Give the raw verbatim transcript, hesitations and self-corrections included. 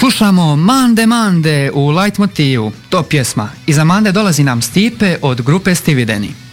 Slušamo Mande Mande u Light motivu, to pjesma. Iza Mande dolazi nam Stipe od grupe Stivideni.